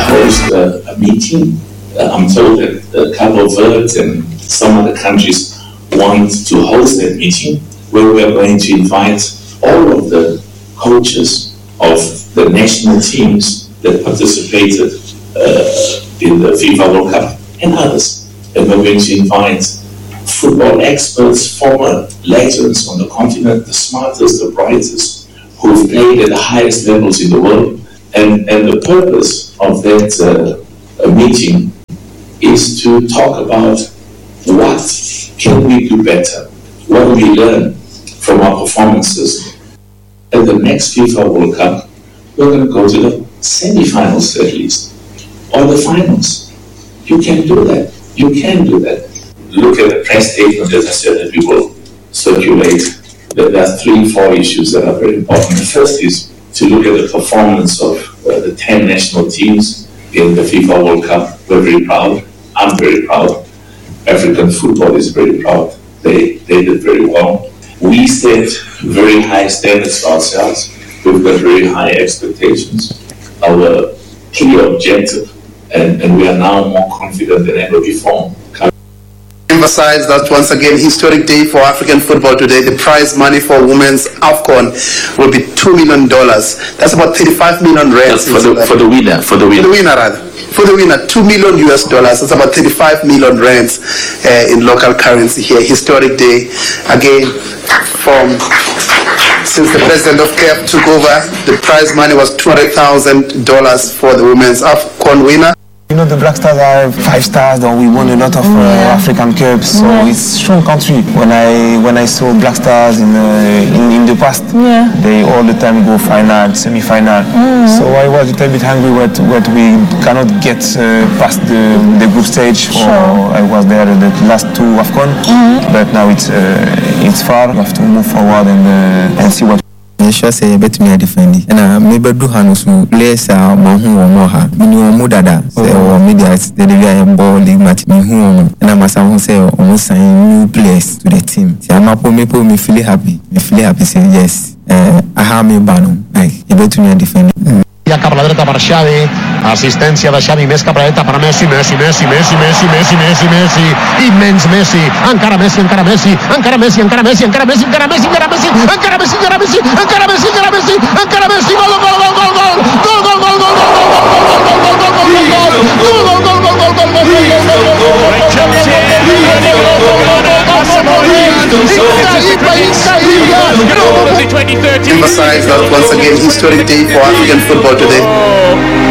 host a meeting. I'm told that Cabo Verde and some other countries want to host that meeting where we are going to invite all of the coaches of the national teams that participated in the FIFA World Cup and others. And we're going to invite football experts, former legends on the continent, the smartest, the brightest, who've played at the highest levels in the world. And the purpose of that meeting is to talk about what can we do better, what do we learn from our performances. At the next FIFA World Cup, we're going to go to the semi-finals at least, or the finals. You can do that. You can do that. Look at the press statement, as I said, that we will circulate. There are 3-4 issues that are very important. The first is to look at the performance of the 10 national teams in the FIFA World Cup. We're very proud. I'm very proud. African football is very proud. They did very well. We set very high standards for ourselves. We've got very high expectations. Our clear objective, and we are now more confident than ever before. Emphasize that once again, historic day for African football today. The prize money for women's AFCON will be $2 million. That's about 35 million rands. For the winner. For the winner, $2 million US. That's about 35 million rands in local currency here. Historic day. Again, since the president of CAF took over, the prize money was $200,000 for the women's AFCON winner. You know, the Black Stars are 5 stars, and we won a lot of African Cups, so it's a strong country. When I saw Black Stars in the past, they all the time go final, semi-final. So I was a little bit hungry what we cannot get past the group stage. I was there the last 2 AFCON, but now it's far. We have to move forward and see what. Sure say bet me defend and maybe do hanusu less mahu moha minu dada say or media the dey ball league match me hu and I must have say almost sign new players to the team. See I'm me feel happy. Say yes. I have me banu like bet me defend. Ja cap a la dreta per Xavi, assistència de Xavi més cap a la dreta per Messi, immens Messi, encara Messi, Emphasize that once again, historic day for African football today.